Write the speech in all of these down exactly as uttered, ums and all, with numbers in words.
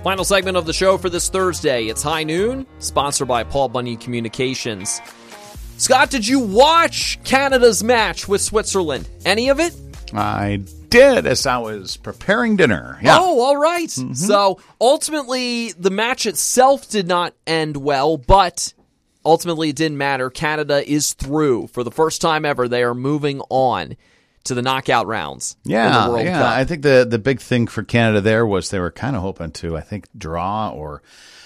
Final segment of the show for this Thursday. It's High Noon, sponsored by Paul Bunyan Communications. Scott, did you watch Canada's match with Switzerland? Any of it? I did as I was preparing dinner. Yeah. Oh, all right. Mm-hmm. So ultimately, the match itself did not end well, but ultimately it didn't matter. Canada is through. For the first time ever, they are moving on to the knockout rounds yeah, in the World yeah. Cup. I think the, the big thing for Canada there was they were kind of hoping to, I think, draw or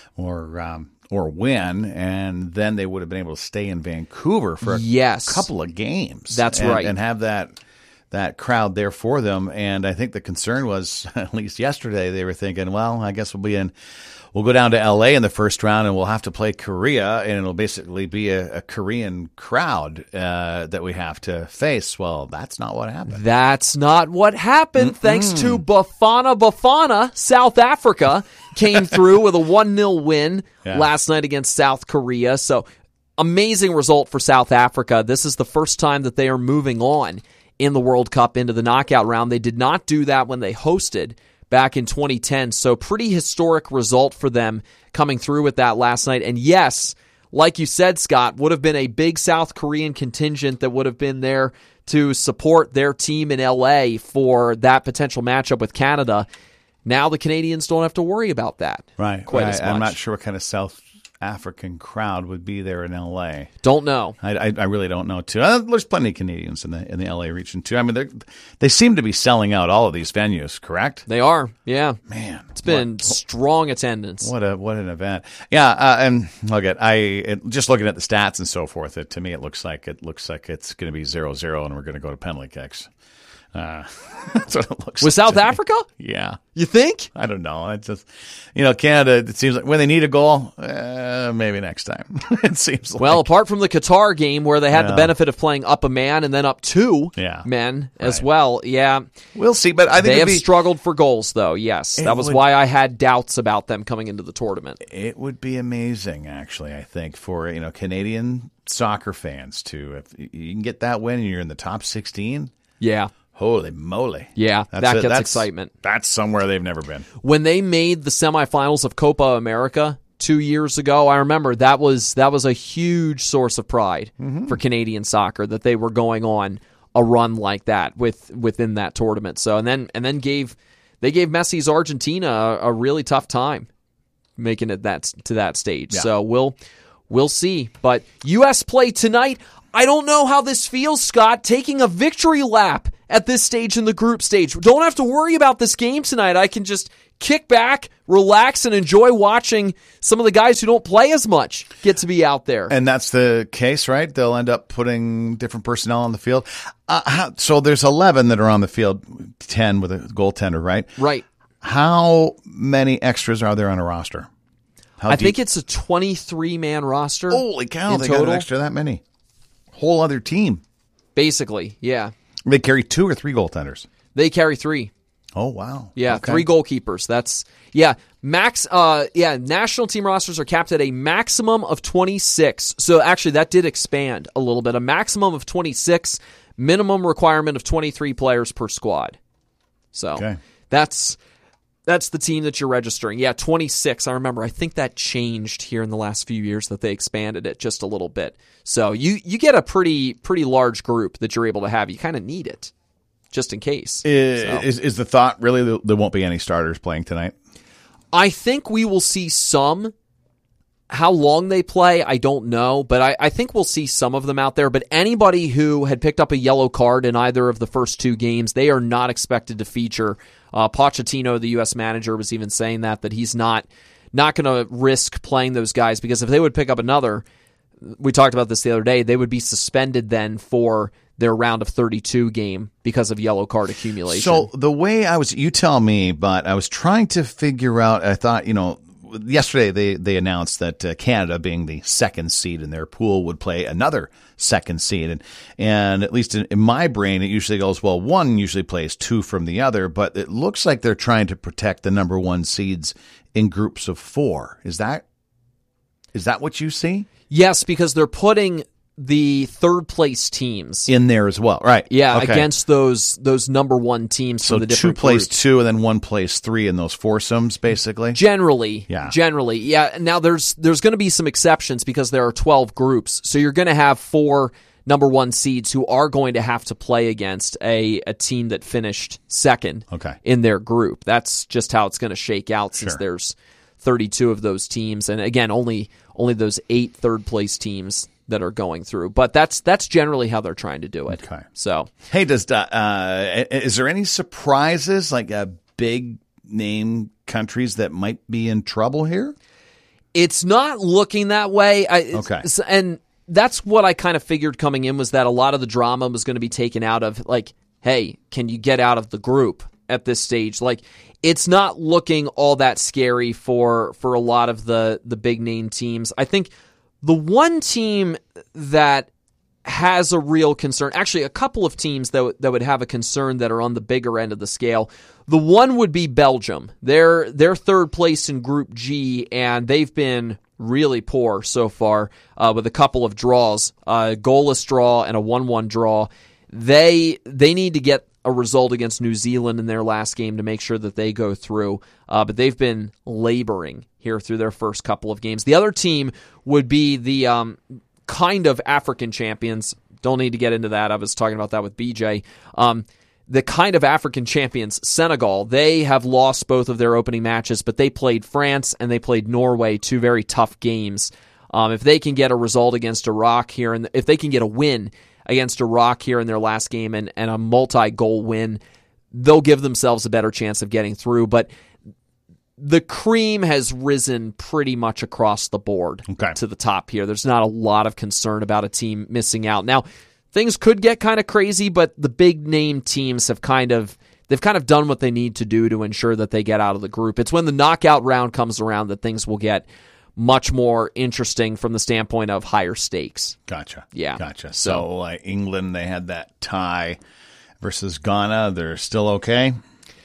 or um, or win, and then they would have been able to stay in Vancouver for a yes. couple of games. That's and, right. And have that that crowd there for them. And I think the concern was, at least yesterday, they were thinking, well, I guess we'll be in We'll go down to L A in the first round, and we'll have to play Korea, and it'll basically be a, a Korean crowd uh, that we have to face. Well, that's not what happened. That's not what happened. Mm-mm. Thanks to Bafana Bafana, South Africa came through with a one nil win yeah. last night against South Korea. So, amazing result for South Africa. This is the first time that they are moving on in the World Cup into the knockout round. They did not do that when they hosted back in twenty ten, so pretty historic result for them coming through with that last night. And yes, like you said, Scott, would have been a big South Korean contingent that would have been there to support their team in L A for that potential matchup with Canada. Now the Canadians don't have to worry about that. Right. Quite right. as much. I'm not sure what kind of South African crowd would be there in L A. Don't know. I, I, I really don't know, too. Uh, there's plenty of Canadians in the in the L A region, too. I mean, they seem to be selling out all of these venues, correct? They are, yeah. Man. It's been what, strong attendance. What a what an event. Yeah, uh, and look at I it, just looking at the stats and so forth, it, to me it looks like it looks like it's going to be zero zero and we're going to go to penalty kicks. Uh, that's what it looks With like South Africa? Yeah. You think? I don't know. It's just, you know, Canada, it seems like when they need a goal, uh, maybe next time. It seems like. Well, apart from the Qatar game where they had yeah. the benefit of playing up a man and then up two yeah. men right. as well. Yeah. We'll see, but I think they have be, struggled for goals, though, yes. That was would, why I had doubts about them coming into the tournament. It would be amazing, actually, I think, for, you know, Canadian soccer fans to, if you can get that win and you're in the top sixteen. Yeah. Holy moly. Yeah, that's that a, gets that's, excitement. That's somewhere they've never been. When they made the semifinals of Copa America two years ago, I remember that was that was a huge source of pride mm-hmm. for Canadian soccer, that they were going on a run like that with within that tournament. So and then and then gave they gave Messi's Argentina a, a really tough time making it that to that stage. Yeah. So we'll we'll see. But U S play tonight. I don't know how this feels, Scott, taking a victory lap at this stage in the group stage. Don't have to worry about this game tonight. I can just kick back, relax, and enjoy watching some of the guys who don't play as much get to be out there. And that's the case, right? They'll end up putting different personnel on the field. Uh, how, so there's eleven that are on the field, ten with a goaltender, right? Right. How many extras are there on a roster? How I deep? think it's a twenty-three man roster. Holy cow, they total. got an extra that many. Whole other team. Basically, yeah. They carry two or three goaltenders? They carry three. Oh, wow. Yeah, okay. three goalkeepers. That's, yeah, max, uh, yeah, national team rosters are capped at a maximum of twenty-six. So actually, that did expand a little bit. A maximum of twenty-six, minimum requirement of twenty-three players per squad. So okay. that's... That's the team that you're registering. Yeah, twenty-six. I remember. I think that changed here in the last few years that they expanded it just a little bit. So you, you get a pretty pretty large group that you're able to have. You kind of need it just in case. Is, so. is, is the thought really there won't be any starters playing tonight? I think we will see some. How long they play, I don't know, but I, I think we'll see some of them out there. But anybody who had picked up a yellow card in either of the first two games, they are not expected to feature. Uh, Pochettino, the U S manager, was even saying that, that he's not not going to risk playing those guys, because if they would pick up another, we talked about this the other day, they would be suspended then for their round of thirty-two game because of yellow card accumulation. So the way I was, you tell me, but I was trying to figure out, I thought, you know, yesterday they, they announced that uh, Canada, being the second seed in their pool, would play another second seed. And, and at least in, in my brain, it usually goes, well, one usually plays two from the other, but it looks like they're trying to protect the number one seeds in groups of four. Is that is that what you see? Yes, because they're putting the third place teams in there as well, right? Yeah, okay. against those those number one teams so from the different two place groups. two and then one place three in those foursomes, basically. Generally, yeah, generally, yeah. Now there's there's going to be some exceptions because there are twelve groups, so you're going to have four number one seeds who are going to have to play against a a team that finished second okay. in their group. That's just how it's going to shake out since sure. there's thirty-two of those teams, and again, only only those eight third place teams that are going through, but that's that's generally how they're trying to do it. Okay. So, hey, does uh, is there any surprises like uh, big name countries that might be in trouble here? It's not looking that way. I, okay, and that's what I kind of figured coming in was that a lot of the drama was going to be taken out of like, hey, can you get out of the group at this stage? Like, it's not looking all that scary for for a lot of the the big name teams. I think. The one team that has a real concern, actually a couple of teams that, w- that would have a concern that are on the bigger end of the scale, the one would be Belgium. They're, they're third place in Group G, and they've been really poor so far uh, with a couple of draws, a goalless draw and a one one draw. They they need to get a result against New Zealand in their last game to make sure that they go through, uh, but they've been laboring here through their first couple of games. The other team would be the um, kind of African champions. Don't need to get into that. I was talking about that with B J. Um, the kind of African champions, Senegal, they have lost both of their opening matches, but they played France and they played Norway, two very tough games. Um, if they can get a result against Iraq here, and if they can get a win against Iraq here in their last game and, and a multi-goal win, they'll give themselves a better chance of getting through. But the cream has risen pretty much across the board okay. to the top here. There's not a lot of concern about a team missing out. Now, things could get kind of crazy, but the big name teams have kind of they've kind of done what they need to do to ensure that they get out of the group. It's when the knockout round comes around that things will get much more interesting from the standpoint of higher stakes. Gotcha. Yeah. Gotcha. So, so uh, England, they had that tie versus Ghana. They're still okay?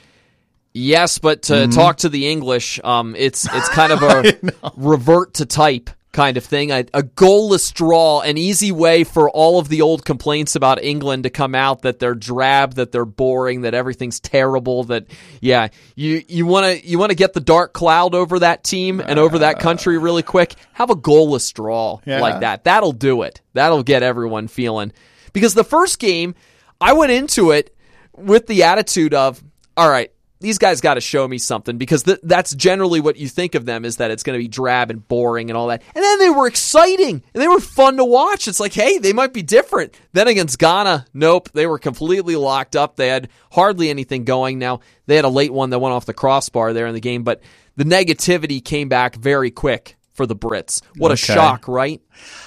Yes, but to mm-hmm. talk to the English, um, it's it's kind of a revert to type kind of thing. A, a goalless draw, an easy way for all of the old complaints about England to come out, that they're drab, that they're boring, that everything's terrible, that, yeah, you you want to you want to get the dark cloud over that team and over that country really quick, have a goalless draw yeah. like that. That'll do it. That'll get everyone feeling. Because the first game, I went into it with the attitude of, all right, these guys got to show me something, because th- that's generally what you think of them, is that it's going to be drab and boring and all that. And then they were exciting and they were fun to watch. It's like, hey, they might be different. Then against Ghana, nope, they were completely locked up. They had hardly anything going. Now, they had a late one that went off the crossbar there in the game, but the negativity came back very quick for the Brits. What okay. a shock, right?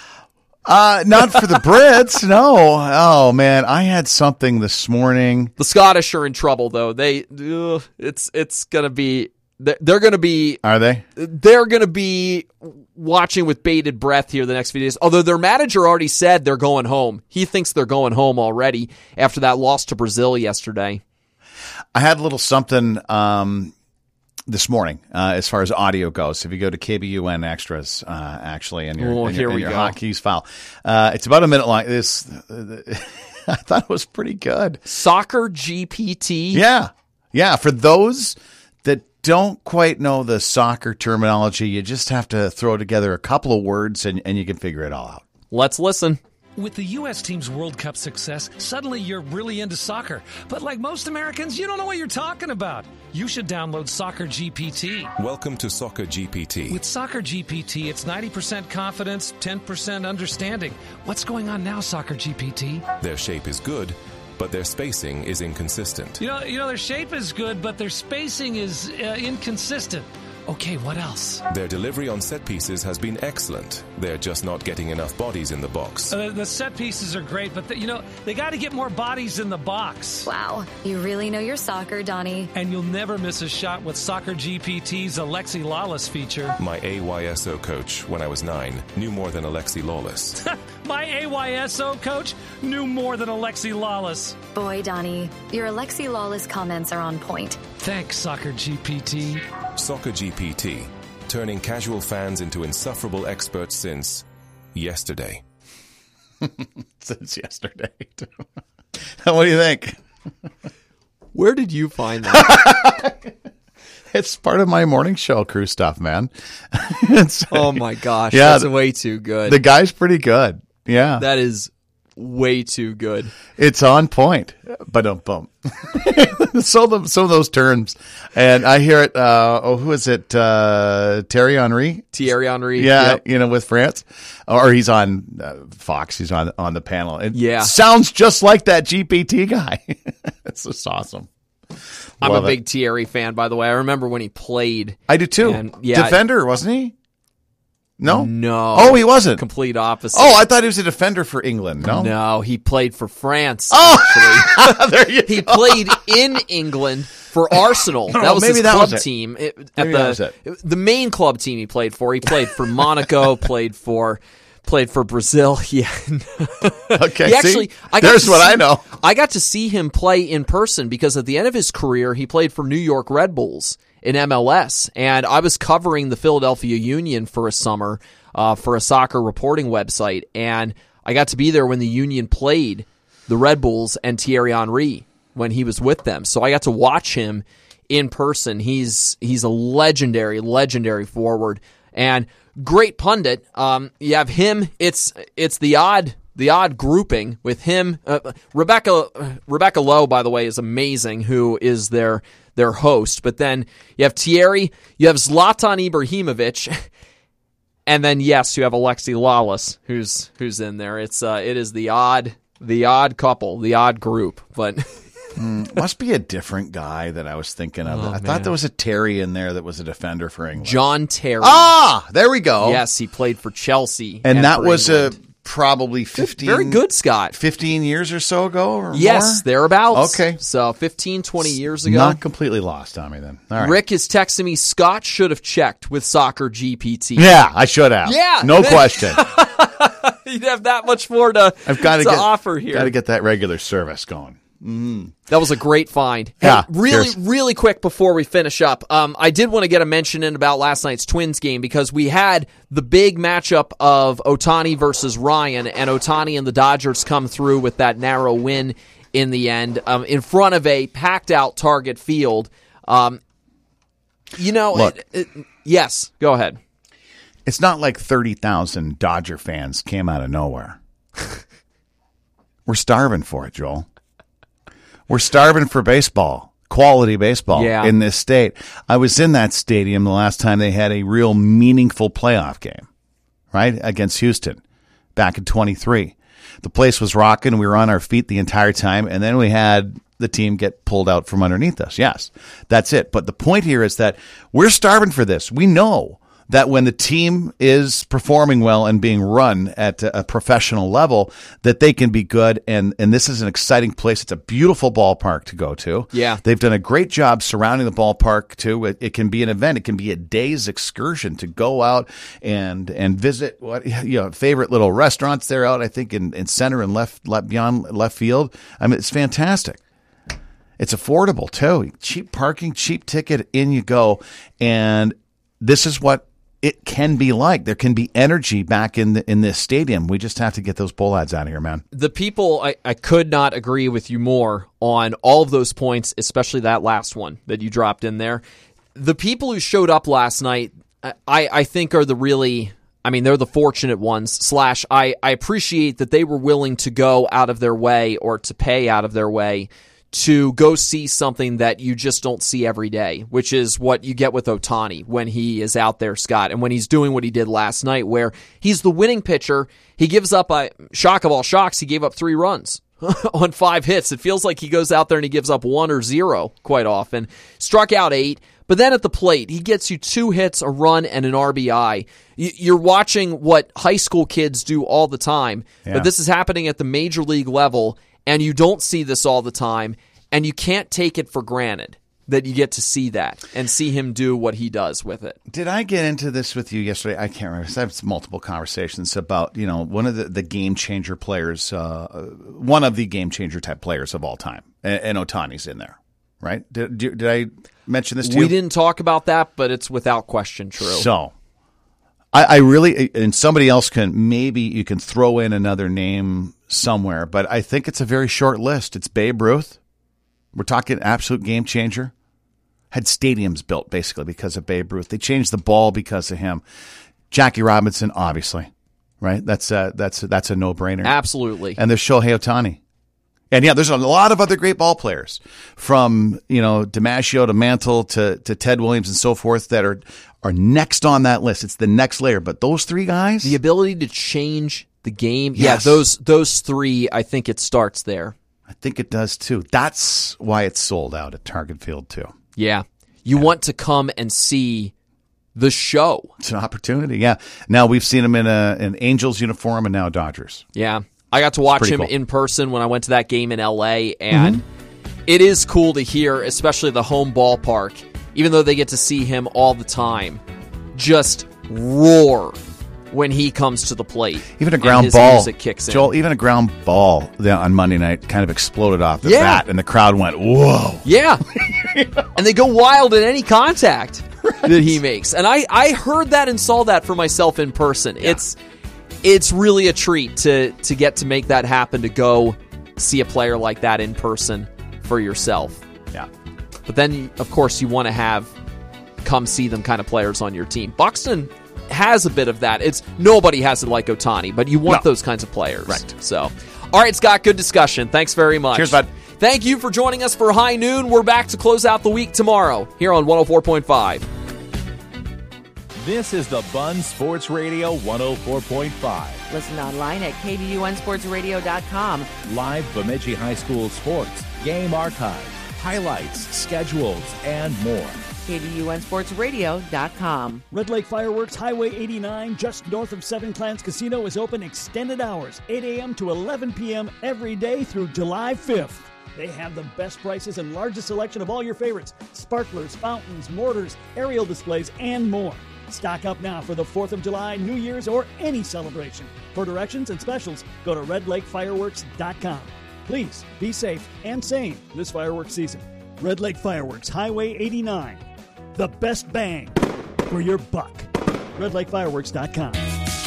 Uh, not for the Brits, no. Oh man, I had something this morning. The Scottish are in trouble, though. They, ugh, it's it's gonna be. They're gonna be. Are they? They're gonna be watching with bated breath here the next few days. Although their manager already said they're going home. He thinks they're going home already after that loss to Brazil yesterday. I had a little something. Um, This morning, uh, as far as audio goes, if you go to K B U N Extras, uh, actually, and your, oh, and here your, and we your go. Hotkeys file, uh, it's about a minute long. This, uh, I thought it was pretty good. Soccer G P T. Yeah, yeah. For those that don't quite know the soccer terminology, you just have to throw together a couple of words, and, and you can figure it all out. Let's listen. With the U S team's World Cup success, suddenly you're really into soccer. But like most Americans, you don't know what you're talking about. You should download Soccer G P T. Welcome to Soccer G P T. With Soccer G P T, it's ninety percent confidence, ten percent understanding. What's going on now, Soccer G P T? Their shape is good, but their spacing is inconsistent. You know, you know, their shape is good, but their spacing is uh, inconsistent. Okay, what else? Their delivery on set pieces has been excellent. They're just not getting enough bodies in the box. Uh, the set pieces are great, but, the, you know, they got to get more bodies in the box. Wow, you really know your soccer, Donnie. And you'll never miss a shot with Soccer G P T's Alexi Lawless feature. My A Y S O coach, when I was nine, knew more than Alexi Lawless. My A Y S O coach knew more than Alexi Lawless. Boy, Donnie, your Alexi Lawless comments are on point. Thanks, Soccer G P T. Soccer G P T, turning casual fans into insufferable experts since yesterday. since yesterday. What do you think? Where did you find that? It's part of my morning show crew stuff, man. It's, oh my gosh, yeah, that's way too good. The guy's pretty good. Yeah. That is way too good. It's on point, but don't bump. So the, some of those terms, and I hear it. Uh, oh, who is it? Uh, Thierry Henry. Thierry Henry. Yeah, yep. you know, with France, or he's on uh, Fox. He's on on the panel. It yeah, sounds just like that G P T guy. It's just awesome. I'm Love a big it. Thierry fan, by the way. I remember when he played. I do too. And, yeah, Defender, wasn't he? No? No. Oh, he wasn't. Complete opposite. Oh, I thought he was a defender for England. No? No, he played for France. Oh! There you He go. played in England for Arsenal. That was maybe his that club was it. team. It, at Maybe the, that was it. the main club team he played for. He played for Monaco, played for played for Brazil. Yeah. Okay, He actually, see? I got There's to what see- I know. I got to see him play in person because at the end of his career, he played for New York Red Bulls in M L S, and I was covering the Philadelphia Union for a summer uh, for a soccer reporting website, and I got to be there when the Union played the Red Bulls and Thierry Henry when he was with them. So I got to watch him in person. He's he's a legendary, legendary forward and great pundit. Um, you have him. It's it's the odd the odd grouping with him. Uh, Rebecca Rebecca Lowe, by the way, is amazing. Who is their their host? But then you have Thierry. You have Zlatan Ibrahimovic. And then yes, you have Alexi Lawless, who's who's in there. It's uh, it is the odd the odd couple, the odd group. But mm, must be a different guy that I was thinking of. Oh, I man. thought there was a Terry in there that was a defender for England. John Terry. Ah, there we go. Yes, he played for Chelsea, and, that for was England. a probably fifteen, very good, Scott. fifteen years or so ago, or Yes, more? thereabouts. Okay, so fifteen, twenty years ago. Not completely lost on me then. All right. Rick is texting me. Scott should have checked with Soccer G P T. Yeah, I should have. Yeah. no question. You'd have that much more to, I've got to get, offer here. Got to get that regular service going. That was a great find. Hey, Yeah, really, cheers. really quick before we finish up, um, I did want to get a mention in about last night's Twins game because we had the big matchup of Ohtani versus Ryan, and Ohtani and the Dodgers come through with that narrow win in the end um, in front of a packed-out Target Field. Um, you know, Look. it, it, yes, go ahead. It's not like thirty thousand Dodger fans came out of nowhere. We're starving for it, Joel. We're starving for baseball, quality baseball Yeah. in this state. I was in that stadium the last time they had a real meaningful playoff game, right, against Houston back in twenty-three. The place was rocking. We were on our feet the entire time, and then we had the team get pulled out from underneath us. Yes, that's it. But the point here is that we're starving for this. We know that when the team is performing well and being run at a professional level, that they can be good. And, and this is an exciting place. It's a beautiful ballpark to go to. Yeah. They've done a great job surrounding the ballpark too. It, it can be an event. It can be a day's excursion to go out and, and visit what, you know, favorite little restaurants there out, I think in, in center and left, left beyond left field. I mean, it's fantastic. It's affordable too. Cheap parking, cheap ticket, in you go. And this is what it can be like. There can be energy back in the, in this stadium. We just have to get those bullheads out of here, man. The people, I, I could not agree with you more on all of those points, especially that last one that you dropped in there. The people who showed up last night, I, I think are the really, I mean, they're the fortunate ones, slash, I, I appreciate that they were willing to go out of their way or to pay out of their way to go see something that you just don't see every day, which is what you get with Ohtani when he is out there, Scott, and when he's doing what he did last night, where he's the winning pitcher. He gives up a shock of all shocks. He gave up three runs on five hits. It feels like he goes out there and he gives up one or zero quite often. Struck out eight, but then at the plate, he gets you two hits, a run, and an R B I. You're watching what high school kids do all the time, Yeah. but this is happening at the major league level, and you don't see this all the time, and you can't take it for granted that you get to see that and see him do what he does with it. Did I get into this with you yesterday? I can't remember. I have multiple conversations about, you know, one of the, the game changer players, uh, one of the game changer type players of all time, and, and Ohtani's in there, right? Did, did I mention this to We you? didn't talk about that, but it's without question true. So, I, I really, and somebody else can, maybe you can throw in another name somewhere, but I think it's a very short list. It's Babe Ruth. We're talking absolute game changer. Had stadiums built basically because of Babe Ruth. They changed the ball because of him. Jackie Robinson, obviously, right? That's a, that's a, that's a no-brainer. Absolutely. And there's Shohei Ohtani. And yeah, there's a lot of other great ball players, from, you know, DiMaggio to Mantle to, to Ted Williams and so forth, that are are next on that list. It's the next layer. But those three guys, the ability to change the game, Yes. yeah, those those three, I think it starts there. I think it does too. That's why it's sold out at Target Field too. Yeah, you want to come and see the show. It's an opportunity. Yeah. Now we've seen him in a an Angels uniform and now Dodgers. Yeah. I got to watch pretty him cool. in person when I went to that game in L A, and mm-hmm. it is cool to hear, especially the home ballpark, even though they get to see him all the time, just roar when he comes to the plate. Even a ground his ball, music kicks in. Joel, even a ground ball on Monday night kind of exploded off the Yeah. bat, and the crowd went, whoa. Yeah. And they go wild at any contact right. that he makes. And I, I heard that and saw that for myself in person. Yeah. It's it's really a treat to to get to make that happen, to go see a player like that in person for yourself. Yeah. But then, of course, you want to have come see them kind of players on your team. Buxton has a bit of that. It's nobody has it like Ohtani, but you want no. those kinds of players. Right. So, all right, Scott, good discussion. Thanks very much. Cheers, bud. Thank you for joining us for High Noon. We're back to close out the week tomorrow here on one oh four point five. This is the Bun Sports Radio one oh four point five. Listen online at K B U N sports radio dot com. Live Bemidji High School sports, game archives, highlights, schedules, and more. K B U N sports radio dot com. Red Lake Fireworks, Highway eighty-nine, just north of Seven Clans Casino, is open extended hours, eight a.m. to eleven p.m. every day through July fifth. They have the best prices and largest selection of all your favorites: sparklers, fountains, mortars, aerial displays, and more. Stock up now for the fourth of July, New Year's, or any celebration. For directions and specials, go to red lake fireworks dot com. Please be safe and sane this fireworks season. Red Lake Fireworks, Highway eighty-nine. The best bang for your buck. red lake fireworks dot com.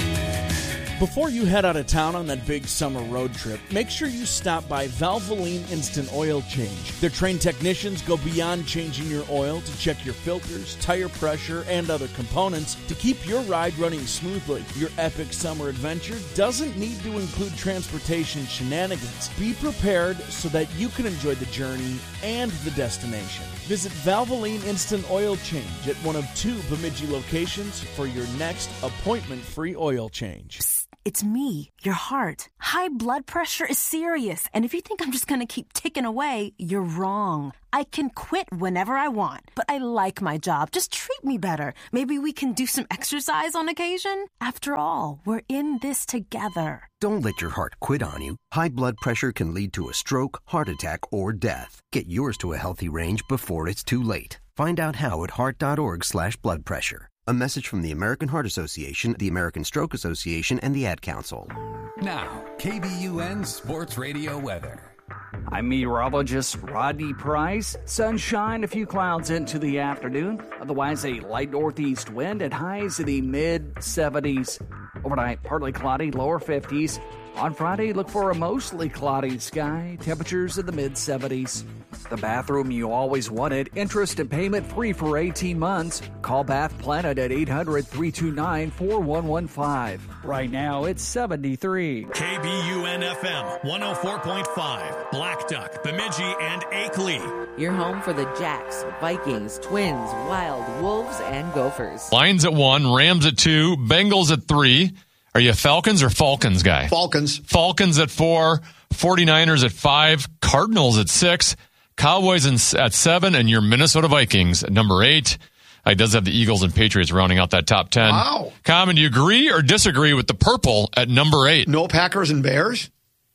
Before you head out of town on that big summer road trip, make sure you stop by Valvoline Instant Oil Change. Their trained technicians go beyond changing your oil to check your filters, tire pressure, and other components to keep your ride running smoothly. Your epic summer adventure doesn't need to include transportation shenanigans. Be prepared so that you can enjoy the journey and the destination. Visit Valvoline Instant Oil Change at one of two Bemidji locations for your next appointment-free oil change. It's me, your heart. High blood pressure is serious, and if you think I'm just gonna keep ticking away, you're wrong. I can quit whenever I want, but I like my job. Just treat me better. Maybe we can do some exercise on occasion? After all, we're in this together. Don't let your heart quit on you. High blood pressure can lead to a stroke, heart attack, or death. Get yours to a healthy range before it's too late. Find out how at heart.org slash blood pressure. A message from the American Heart Association, the American Stroke Association, and the Ad Council. Now, K B U N Sports Radio weather. I'm meteorologist Rodney Price. Sunshine, a few clouds into the afternoon. Otherwise, a light northeast wind at highs in the mid seventies. Overnight, partly cloudy, lower fifties. On Friday, look for a mostly cloudy sky. Temperatures in the mid seventies. The bathroom you always wanted. Interest and payment free for eighteen months. Call Bath Planet at eight hundred, three two nine, four one one five. Right now, it's seventy-three. K B U N F M one oh four point five. Black Duck, Bemidji, and Akeley. Your home for the Jacks, Vikings, Twins, Wild, Wolves, and Gophers. Lions at one, Rams at two, Bengals at three. Are you a Falcons or Falcons guy? Falcons. Falcons at four, 49ers at five, Cardinals at six, Cowboys in, at seven, and your Minnesota Vikings at number eight. Uh, it does have the Eagles and Patriots rounding out that top ten. Wow. Common, do you agree or disagree with the purple at number eight? No Packers and Bears?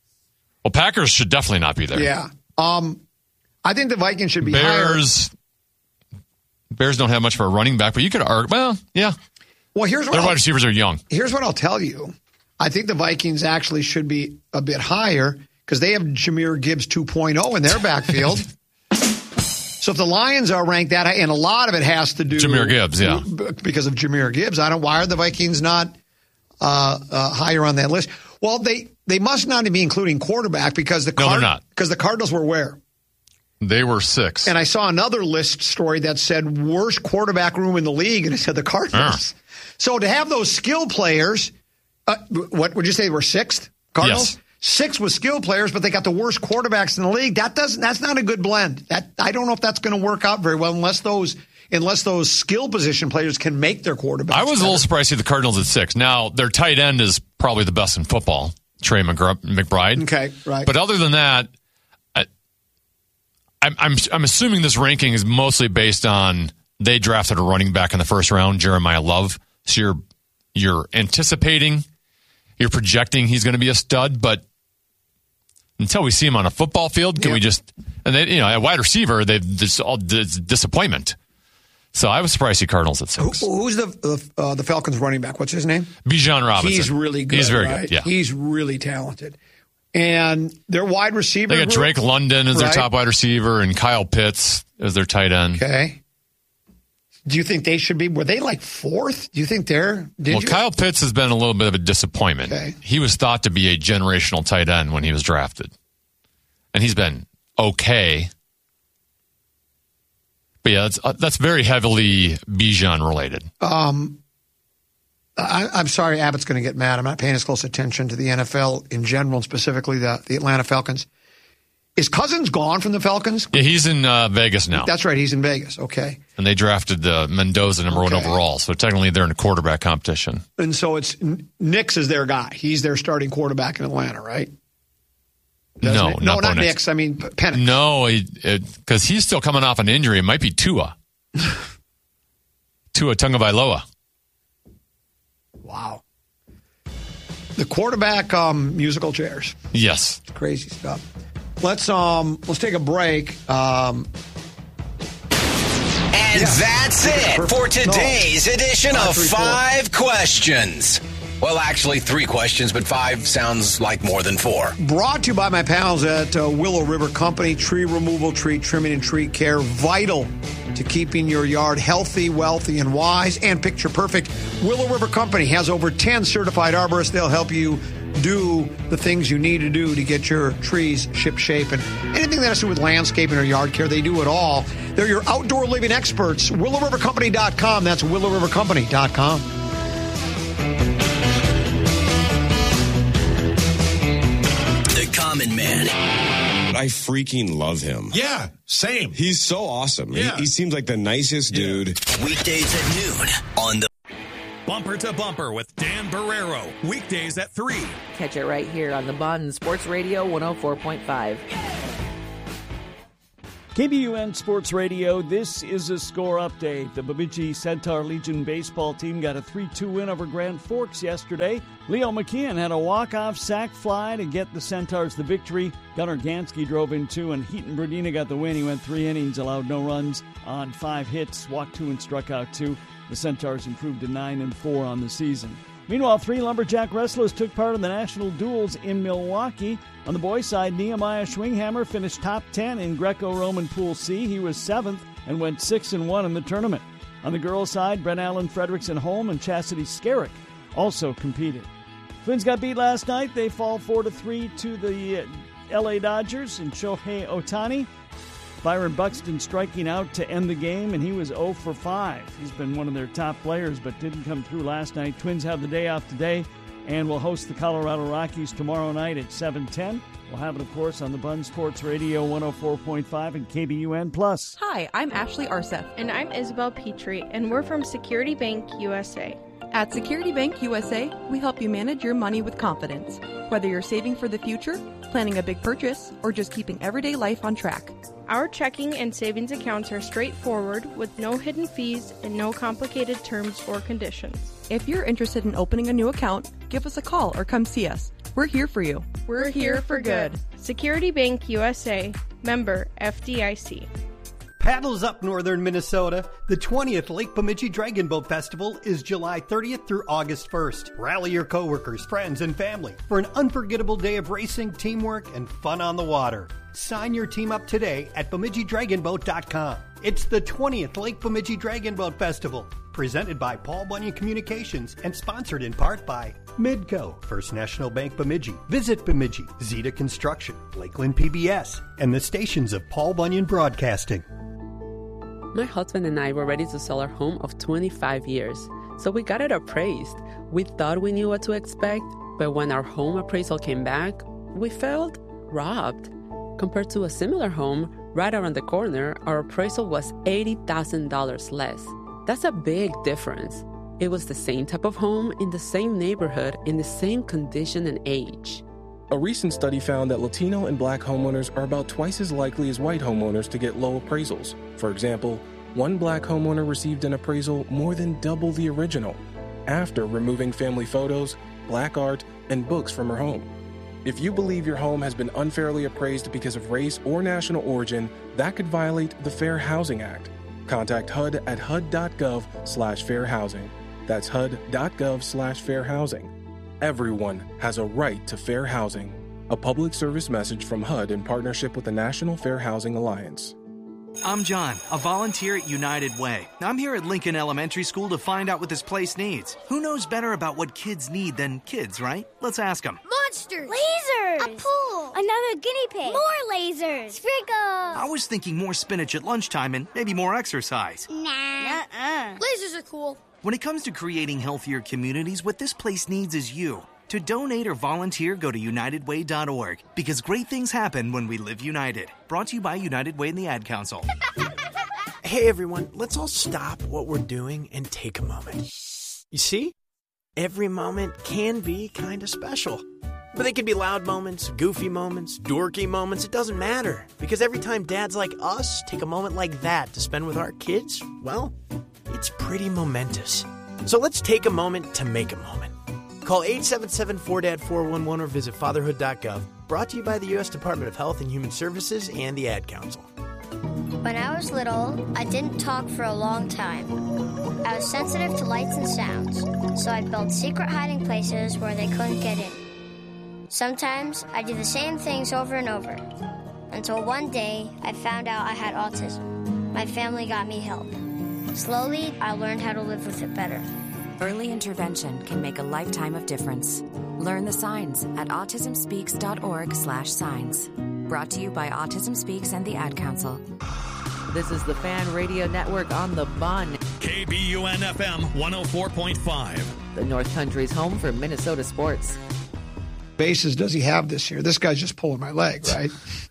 Well, Packers should definitely not be there. Yeah. Um, I think the Vikings should be Bears, higher. Bears don't have much for a running back, but you could argue, well, yeah. Well, here's what their I'll, wide receivers are young. Here's what I'll tell you. I think the Vikings actually should be a bit higher because they have Jahmyr Gibbs two point oh in their backfield. So if the Lions are ranked that high, and a lot of it has to do Jahmyr Gibbs, yeah, because of Jahmyr Gibbs. I don't. Why are the Vikings not uh, uh, higher on that list? Well, they they must not be including quarterback because the no, Card- they're not. Because the Cardinals were where? They were six. And I saw another list story that said worst quarterback room in the league, and it said the Cardinals. Yeah. So to have those skill players, uh, what would you say? They were sixth? Cardinals? Yes. Six with skill players, but they got the worst quarterbacks in the league. That doesn't. That's not a good blend. That I don't know if that's going to work out very well unless those unless those skill position players can make their quarterbacks. I was better. a little surprised to see the Cardinals at six. Now their tight end is probably the best in football, Trey McBride. Okay, right. But other than that, I, I'm I'm I'm assuming this ranking is mostly based on they drafted a running back in the first round, Jeremiah Love. So you're you're anticipating, you're projecting he's going to be a stud, but until we see him on a football field, can yeah. we just and they, you know, at wide receiver, they've this all this disappointment. So I was surprised to see Cardinals at six. Who, who's the the, uh, the Falcons running back? What's his name? Bijan Robinson. He's really good. He's very right? good. Yeah, he's really talented. And their wide receiver. They got group, Drake London as right? their top wide receiver, and Kyle Pitts as their tight end. Okay. Do you think they should be? Were they like fourth? Do you think they're? Did well, you? Kyle Pitts has been a little bit of a disappointment. Okay. He was thought to be a generational tight end when he was drafted, and he's been okay. But yeah, that's uh, that's very heavily Bijan related. Um, I, I'm sorry, Abbott's going to get mad. I'm not paying as close attention to the N F L in general, and specifically the the Atlanta Falcons. Is Cousins gone from the Falcons? Yeah, he's in uh, Vegas now. That's right, he's in Vegas. Okay. And they drafted uh, Mendoza number okay. one overall, so technically they're in a quarterback competition. And so it's Nix is their guy. He's their starting quarterback in Atlanta, right? Doesn't no, it? not no, not Nix. Nix. I mean Penix. No, because he, he's still coming off an injury. It might be Tua. Tua Tagovailoa. Wow. The quarterback um, musical chairs. Yes. It's crazy stuff. Let's um let's take a break. Um, and yeah. that's it for today's no. edition five, of three, Five four. Questions. Well, actually, three questions, but five sounds like more than four. Brought to you by my pals at uh, Willow River Company. Tree removal, tree trimming, and tree care. Vital to keeping your yard healthy, wealthy, and wise, and picture perfect. Willow River Company has over ten certified arborists. They'll help you do the things you need to do to get your trees ship shape and anything that has to do with landscaping or yard care. They do it all. They're your outdoor living experts. willow river company dot com. That's willow river company dot com. The Common Man. I freaking love him. Yeah, same. He's so awesome. Yeah. He, he seems like the nicest yeah. dude. Weekdays at noon on the Bumper to Bumper with Dan Barrero. Weekdays at three. Catch it right here on the Bond Sports Radio one oh four point five. K B U N Sports Radio, this is a score update. The Bemidji Centaur Legion baseball team got a three two win over Grand Forks yesterday. Leo McKeon had a walk-off sac fly to get the Centaurs the victory. Gunnar Gansky drove in two, and Heaton Brodina got the win. He went three innings, allowed no runs on five hits, walked two and struck out two. The Centaurs improved to nine and four on the season. Meanwhile, three Lumberjack wrestlers took part in the national duels in Milwaukee. On the boys' side, Nehemiah Schwinghammer finished top ten in Greco-Roman Pool C. He was seventh and went six and one in the tournament. On the girls' side, Brent Allen, Fredrickson Holm, and Chastity Skerrick also competed. Twins got beat last night. They fall four to three to the L A Dodgers and Shohei Ohtani. Byron Buxton striking out to end the game, and he was oh for five. He's been one of their top players, but didn't come through last night. Twins have the day off today, and will host the Colorado Rockies tomorrow night at seven ten. We'll have it, of course, on the Bun Sports Radio one oh four point five and K B U N Plus. Hi, I'm Ashley Arseth. And I'm Isabel Petrie, and we're from Security Bank U S A. At Security Bank U S A, we help you manage your money with confidence. Whether you're saving for the future, planning a big purchase, or just keeping everyday life on track. Our checking and savings accounts are straightforward with no hidden fees and no complicated terms or conditions. If you're interested in opening a new account, give us a call or come see us. We're here for you. We're here for good. Security Bank U S A, member F D I C. Paddles up northern Minnesota. The twentieth Lake Bemidji Dragon Boat Festival is July thirtieth through August first. Rally your coworkers, friends, and family for an unforgettable day of racing, teamwork, and fun on the water. Sign your team up today at Bemidji Dragon Boat dot com. It's the twentieth Lake Bemidji Dragon Boat Festival, presented by Paul Bunyan Communications and sponsored in part by Midco, First National Bank Bemidji, Visit Bemidji, Zeta Construction, Lakeland P B S, and the stations of Paul Bunyan Broadcasting. My husband and I were ready to sell our home of twenty-five years, so we got it appraised. We thought we knew what to expect, but when our home appraisal came back, we felt robbed. Compared to a similar home right around the corner, our appraisal was eighty thousand dollars less. That's a big difference. It was the same type of home in the same neighborhood in the same condition and age. A recent study found that Latino and Black homeowners are about twice as likely as white homeowners to get low appraisals. For example, one Black homeowner received an appraisal more than double the original after removing family photos, Black art, and books from her home. If you believe your home has been unfairly appraised because of race or national origin, that could violate the Fair Housing Act. Contact H U D at H U D dot gov slash fair housing. That's H U D dot gov slash fair housing. Everyone has a right to fair housing. A public service message from H U D in partnership with the National Fair Housing Alliance. I'm John, a volunteer at United Way. I'm here at Lincoln Elementary School to find out what this place needs. Who knows better about what kids need than kids, right? Let's ask them. Monsters! Lasers! A pool! Another guinea pig! More lasers! Sprinkles! I was thinking more spinach at lunchtime and maybe more exercise. Nah. Nuh-uh. Lasers are cool. When it comes to creating healthier communities, what this place needs is you. To donate or volunteer, go to united way dot org, because great things happen when we live united. Brought to you by United Way and the Ad Council. Hey everyone, let's all stop what we're doing and take a moment. You see? Every moment can be kind of special. But they can be loud moments, goofy moments, dorky moments, it doesn't matter. Because every time dads like us take a moment like that to spend with our kids, well, it's pretty momentous. So let's take a moment to make a moment. Call eight seven seven, four D A D, four one one or visit fatherhood dot gov. Brought to you by the U S Department of Health and Human Services and the Ad Council. When I was little, I didn't talk for a long time. I was sensitive to lights and sounds, so I built secret hiding places where they couldn't get in. Sometimes I do the same things over and over, until one day I found out I had autism. My family got me help. Slowly, I learned how to live with it better. Early intervention can make a lifetime of difference. Learn the signs at autism speaks dot org slash signs. Brought to you by Autism Speaks and the Ad Council. This is the Fan Radio Network on the Bun. K B U N F M one oh four point five. The North Country's home for Minnesota sports. Bases does he have this year? This guy's just pulling my leg, right?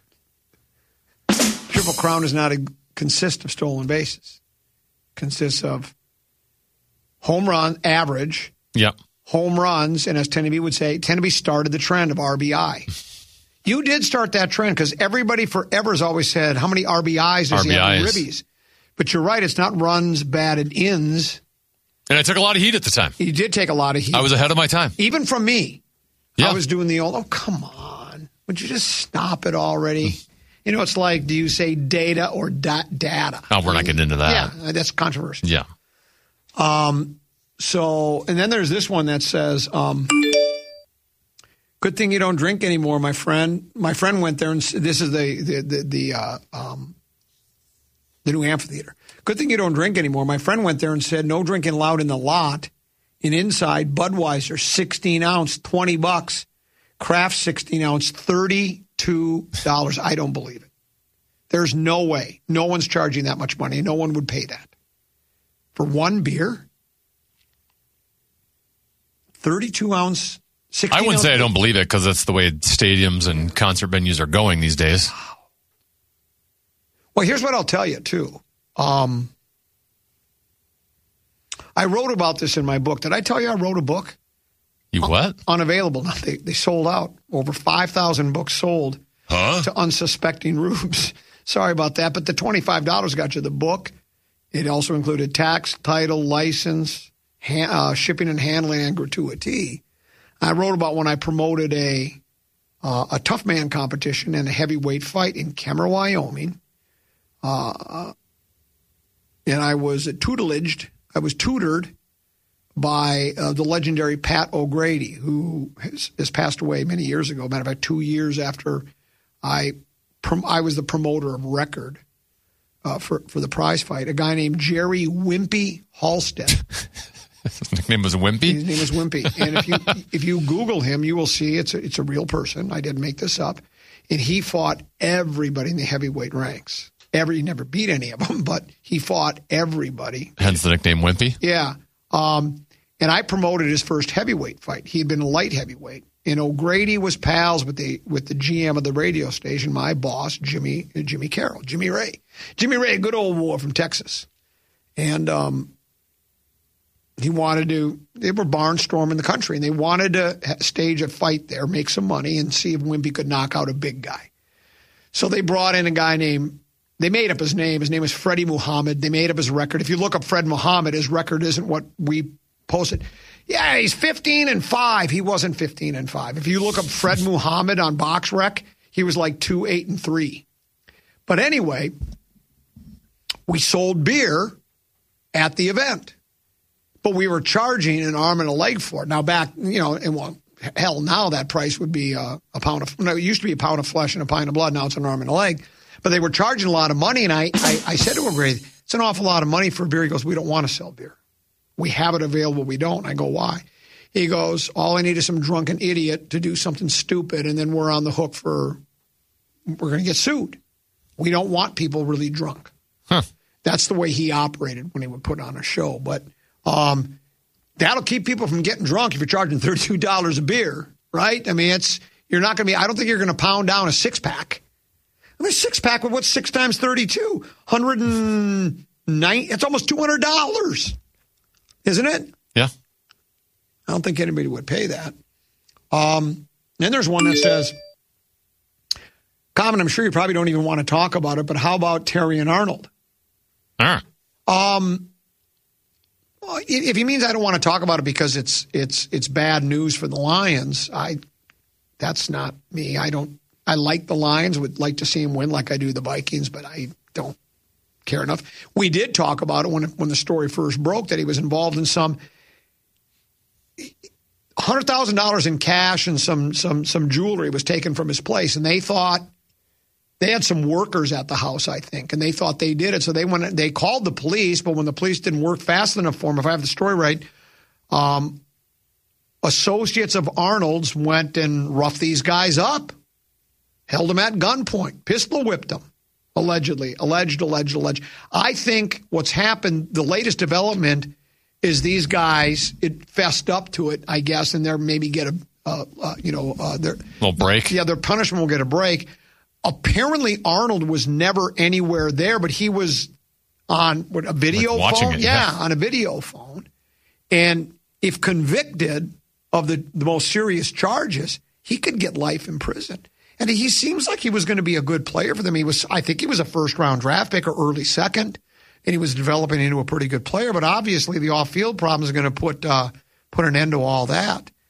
Triple Crown does not consist of stolen bases. Consists of home run average, yep. home runs, and as Tenneby would say, Tenneby started the trend of R B I. You did start that trend because everybody forever has always said, how many R B Is does R B Is. he have in ribbies? But you're right, it's not runs, batted ins. And I took a lot of heat at the time. You did take a lot of heat. I was ahead of my time. Even from me. Yeah. I was doing the old, oh, come on. Would you just stop it already? You know, it's like, do you say data or da- data? Oh, we're not getting into that. Yeah, that's controversial. Yeah. Um. So, and then there's this one that says, um, good thing you don't drink anymore, my friend. My friend went there, and this is the the the, the uh, um, the new amphitheater. Good thing you don't drink anymore. My friend went there and said, no drinking allowed in the lot. And inside, Budweiser, sixteen ounce, twenty bucks. Craft, sixteen ounce, thirty-two dollars. I don't believe it. There's no way. No one's charging that much money. No one would pay that. For one beer? thirty-two ounce, sixteen I wouldn't ounce say I don't believe it because that's the way stadiums and concert venues are going these days. Well, here's what I'll tell you, too. Um, I wrote about this in my book. Did I tell you I wrote a book? You what? Unavailable. Now, they, they sold out. Over five thousand books sold huh? to unsuspecting rubes. Sorry about that, but the twenty-five dollars got you the book. It also included tax, title, license, ha- uh, shipping and handling, and gratuity. I wrote about when I promoted a uh, a tough man competition and a heavyweight fight in Kemmer, Wyoming. Uh, and I was tutelaged. I was tutored by uh, the legendary Pat O'Grady, who has, has passed away many years ago. Matter of fact, two years after I prom- I was the promoter of record uh, for, for the prize fight, a guy named Jerry Wimpy Halstead. His nickname was Wimpy? His name was Wimpy. And if you if you Google him, you will see it's a, it's a real person. I didn't make this up. And he fought everybody in the heavyweight ranks. Every, he never beat any of them, but he fought everybody. Hence the nickname Wimpy? Yeah. Um, and I promoted his first heavyweight fight. He had been a light heavyweight. And O'Grady was pals with the with the G M of the radio station, my boss, Jimmy Jimmy Carroll, Jimmy Ray. Jimmy Ray, good old war from Texas. And um, he wanted to, they were barnstorming the country, and they wanted to stage a fight there, make some money, and see if Wimpy could knock out a big guy. So they brought in a guy named, they made up his name. His name was Freddie Muhammad. They made up his record. If you look up Fred Muhammad, his record isn't what we posted. Yeah, he's fifteen and five. He wasn't fifteen and five. If you look up Fred Muhammad on BoxRec, he was like two, eight, and three. But anyway, we sold beer at the event, but we were charging an arm and a leg for it. Now back, you know, and well, hell, now that price would be uh, a pound of, no, it used to be a pound of flesh and a pint of blood. Now it's an arm and a leg. But they were charging a lot of money, and I, I, I said to him, it's an awful lot of money for beer. He goes, we don't want to sell beer. We have it available. We don't. I go, why? He goes, all I need is some drunken idiot to do something stupid, and then we're on the hook for, we're going to get sued. We don't want people really drunk. Huh. That's the way he operated when he would put on a show. But um, that'll keep people from getting drunk if you're charging thirty-two dollars a beer, right? I mean, it's you're not going to be, I don't think you're going to pound down a six-pack. I mean, a six-pack with what's six times thirty-two? one hundred nine, it's almost two hundred dollars, isn't it? Yeah. I don't think anybody would pay that. Um, then there's one that says, Common, I'm sure you probably don't even want to talk about it, but how about Terry and Arnold? Ah. Um, if he means I don't want to talk about it because it's it's it's bad news for the Lions, I that's not me. I don't. I like the Lions, would like to see them win like I do the Vikings, but I don't care enough. We did talk about it when when the story first broke that he was involved in some one hundred thousand dollars in cash and some some some jewelry was taken from his place, and they thought they had some workers at the house, I think, and they thought they did it. So they went. They called the police, but when the police didn't work fast enough for them, if I have the story right, um, associates of Arnold's went and roughed these guys up. Held them at gunpoint, pistol whipped them, allegedly, alleged, alleged, alleged. I think what's happened, the latest development is these guys, it fessed up to it, I guess, and they're maybe get a, uh, uh, you know, uh, their little break. Yeah, their punishment will get a break. Apparently, Arnold was never anywhere there, but he was on what, a video like phone. It, yeah, yeah, on a video phone. And if convicted of the, the most serious charges, he could get life in prison. And he seems like he was going to be a good player for them. He was, I think he was a first-round draft pick or early second, and he was developing into a pretty good player. But obviously, the off-field problem is going to put uh, put an end to all that.